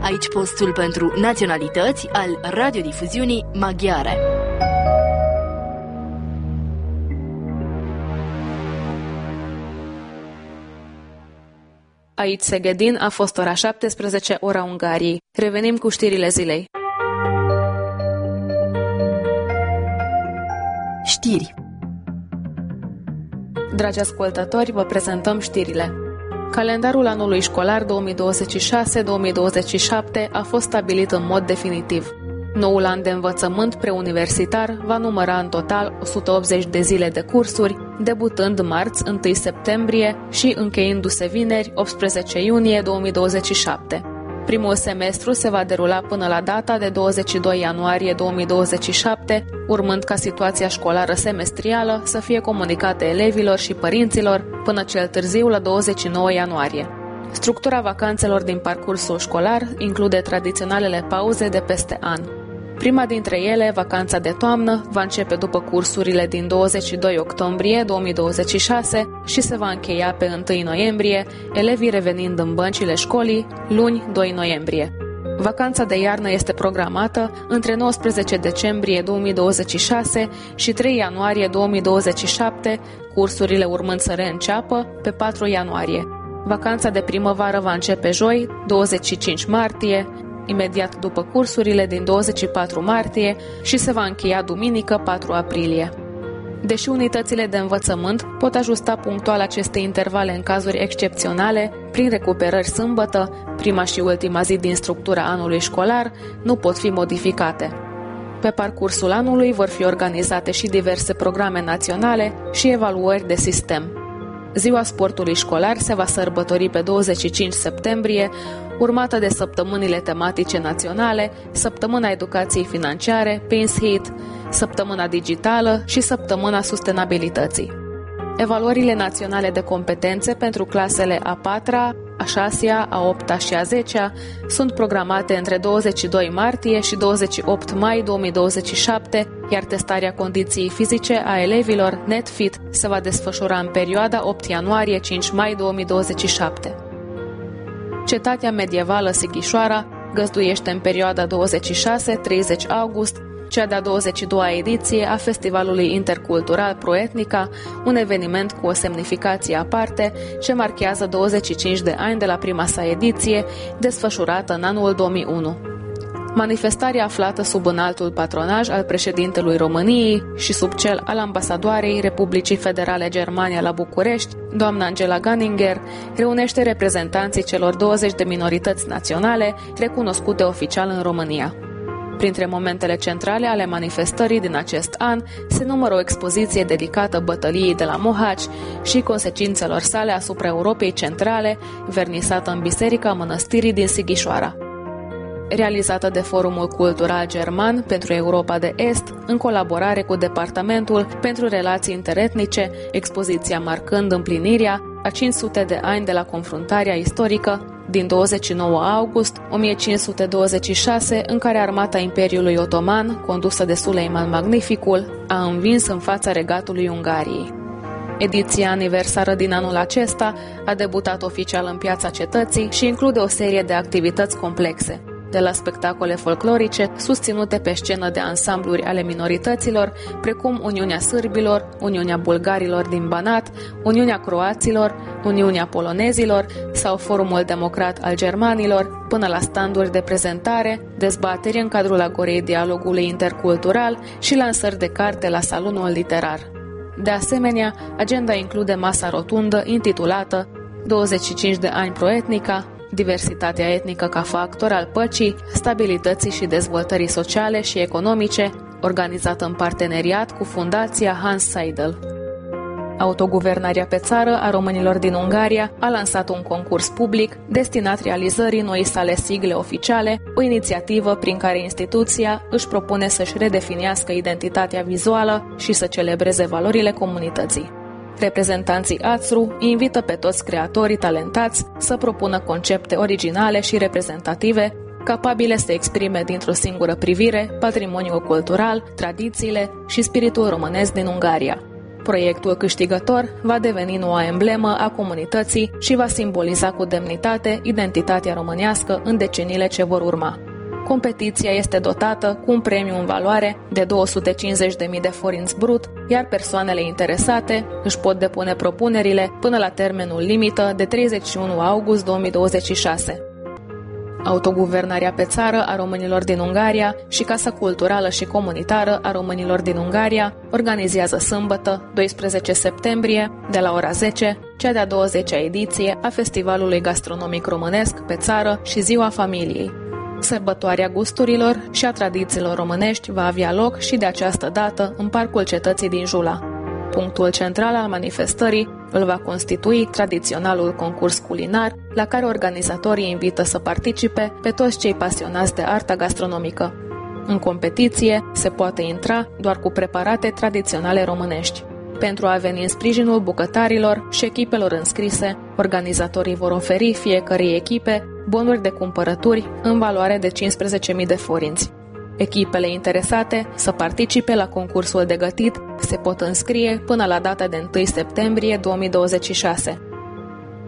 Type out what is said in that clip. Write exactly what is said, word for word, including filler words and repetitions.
Aici postul pentru naționalități al radiodifuziunii maghiare. Aici Segedin a fost ora șaptesprezece, ora Ungariei. Revenim cu știrile zilei. Știri. Dragi ascultători, vă prezentăm știrile. Calendarul anului școlar două mii douăzeci și șase două mii douăzeci și șapte a fost stabilit în mod definitiv. Noul an de învățământ preuniversitar va număra în total o sută optzeci de zile de cursuri, debutând marți întâi septembrie și încheiindu-se vineri optsprezece iunie două mii douăzeci și șapte. Primul semestru se va derula până la data de douăzeci și doi ianuarie două mii douăzeci și șapte, urmând ca situația școlară semestrială să fie comunicată elevilor și părinților până cel târziu la douăzeci și nouă ianuarie. Structura vacanțelor din parcursul școlar include tradiționalele pauze de peste an. Prima dintre ele, vacanța de toamnă, va începe după cursurile din douăzeci și doi octombrie două mii douăzeci și șase și se va încheia pe întâi noiembrie, elevii revenind în băncile școlii, luni doi noiembrie. Vacanța de iarnă este programată între nouăsprezece decembrie două mii douăzeci și șase și trei ianuarie două mii douăzeci și șapte, cursurile urmând să reînceapă pe patru ianuarie. Vacanța de primăvară va începe joi, douăzeci și cinci martie, imediat după cursurile din douăzeci și patru martie și se va încheia duminică patru aprilie. Deși unitățile de învățământ pot ajusta punctual aceste intervale în cazuri excepționale, prin recuperări sâmbătă, prima și ultima zi din structura anului școlar, nu pot fi modificate. Pe parcursul anului vor fi organizate și diverse programe naționale și evaluări de sistem. Ziua sportului școlar se va sărbători pe douăzeci și cinci septembrie, urmată de săptămânile tematice naționale, Săptămâna Educației Financiare, Prince Heat, Săptămâna Digitală și Săptămâna Sustenabilității. Evaluările naționale de competențe pentru clasele a patra, a șasea, a opta și a zecea sunt programate între douăzeci și doi martie și douăzeci și opt mai două mii douăzeci și șapte, iar testarea condiției fizice a elevilor NetFit se va desfășura în perioada opt ianuarie - cinci mai două mii douăzeci și șapte. Cetatea medievală Sighișoara găzduiește în perioada douăzeci și șase - treizeci august cea de-a douăzeci și doua ediție a Festivalului Intercultural Proetnica, un eveniment cu o semnificație aparte ce marchează douăzeci și cinci de ani de la prima sa ediție, desfășurată în anul două mii unu. Manifestarea aflată sub înaltul patronaj al președintelui României și sub cel al ambasadoarei Republicii Federale Germania la București, doamna Angela Ganninger, reunește reprezentanții celor douăzeci de minorități naționale recunoscute oficial în România. Printre momentele centrale ale manifestării din acest an se numără o expoziție dedicată bătăliei de la Mohaci și consecințelor sale asupra Europei Centrale, vernisată în Biserica Mănăstirii din Sighișoara. Realizată de Forumul Cultural German pentru Europa de Est, în colaborare cu Departamentul pentru Relații Interetnice, expoziția marcând împlinirea a cinci sute de ani de la confruntarea istorică din douăzeci și nouă august o mie cinci sute douăzeci și șase, în care armata Imperiului Otoman, condusă de Suleiman Magnificul, a învins în fața regatului Ungariei. Ediția aniversară din anul acesta a debutat oficial în Piața Cetății și include o serie de activități complexe, de la spectacole folclorice susținute pe scenă de ansambluri ale minorităților, precum Uniunea Sârbilor, Uniunea Bulgarilor din Banat, Uniunea Croaților, Uniunea Polonezilor sau Forumul Democrat al Germanilor, până la standuri de prezentare, dezbateri în cadrul agorei dialogului intercultural și lansări de carte la salonul literar. De asemenea, agenda include masa rotundă intitulată douăzeci și cinci de ani Proetnica, diversitatea etnică ca factor al păcii, stabilității și dezvoltării sociale și economice, organizată în parteneriat cu Fundația Hans Seidel. Autoguvernarea pe țară a românilor din Ungaria a lansat un concurs public destinat realizării noii sale sigle oficiale, o inițiativă prin care instituția își propune să-și redefinească identitatea vizuală și să celebreze valorile comunității. Reprezentanții A T S R U invită pe toți creatorii talentați să propună concepte originale și reprezentative, capabile să exprime dintr-o singură privire patrimoniul cultural, tradițiile și spiritul românesc din Ungaria. Proiectul câștigător va deveni noua emblemă a comunității și va simboliza cu demnitate identitatea românească în deceniile ce vor urma. Competiția este dotată cu un premiu în valoare de două sute cincizeci de mii de forinți brut, iar persoanele interesate își pot depune propunerile până la termenul limită de treizeci și unu august două mii douăzeci și șase. Autoguvernarea pe țară a românilor din Ungaria și Casa Culturală și Comunitară a românilor din Ungaria organizează sâmbătă, doisprezece septembrie, de la ora zece, cea de-a douăzecea ediție a Festivalului Gastronomic Românesc pe țară și Ziua Familiei. Sărbătoarea gusturilor și a tradițiilor românești va avea loc și de această dată în Parcul Cetății din Jula. Punctul central al manifestării îl va constitui tradiționalul concurs culinar, la care organizatorii invită să participe pe toți cei pasionați de arta gastronomică. În competiție se poate intra doar cu preparate tradiționale românești. Pentru a veni în sprijinul bucătarilor și echipelor înscrise, organizatorii vor oferi fiecărei echipe bonuri de cumpărături în valoare de cincisprezece mii de forinți. Echipele interesate să participe la concursul de gătit se pot înscrie până la data de întâi septembrie două mii douăzeci și șase.